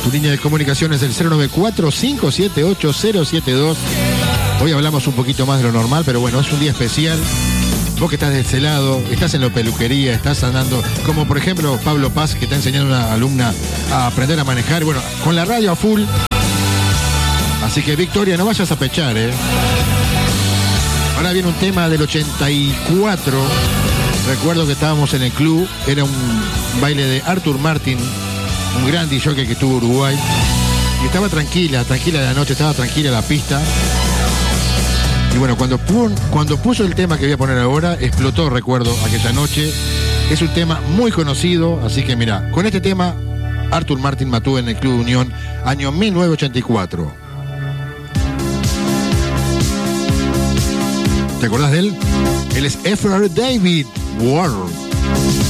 Tu línea de comunicación es el 094-578-072. Hoy hablamos un poquito más de lo normal, pero bueno, es un día especial. Vos que estás de este lado, estás en la peluquería, estás andando, como por ejemplo Pablo Paz, que está enseñando a una alumna a aprender a manejar, bueno, con la radio a full. Así que Victoria, no vayas a pechar, ¿eh? Ahora viene un tema del 84. Recuerdo que estábamos en el club, era un baile de Arthur Martin, un gran DJ que tuvo Uruguay. Y estaba tranquila la noche, estaba tranquila la pista. Y bueno, cuando puso el tema que voy a poner ahora, explotó, recuerdo, aquella noche. Es un tema muy conocido, así que mira, con este tema, Arthur Martin mató en el Club Unión, año 1984. ¿Te acordás de él? Él es Efra David Ward.